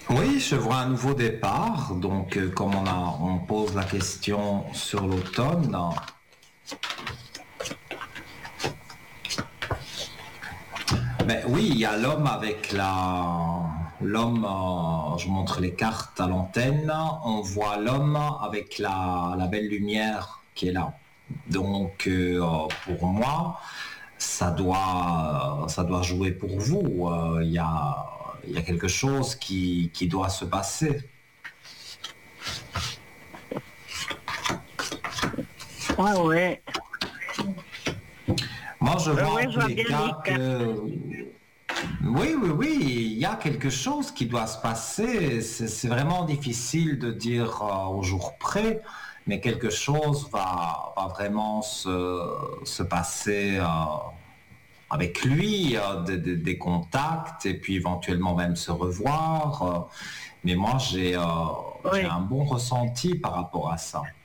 Oui, je vois un nouveau départ. Donc, comme on pose la question sur l'automne, ben oui, il y a l'homme avec l'homme. Je montre les cartes à l'antenne. On voit l'homme avec la belle lumière qui est là. Donc, pour moi, ça doit jouer pour vous. Il y a quelque chose qui doit se passer. Ouais, ouais. Moi, je vois Ouais, en je tous vois les bien les cas cartes. que oui, oui, oui, il y a quelque chose qui doit se passer. C'est vraiment difficile de dire au jour près, mais quelque chose va vraiment se passer avec lui, des contacts, et puis éventuellement même se revoir. Mais moi, j'ai Oui. un bon ressenti par rapport à ça.